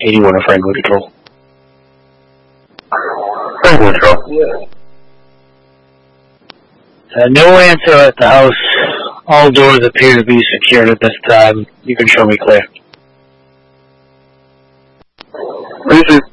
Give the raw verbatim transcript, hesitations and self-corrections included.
eighty-one of Franklin Control. Franklin Control. Yeah. Uh, no answer at the house. All doors appear to be secured at this time. You can show me clear. This is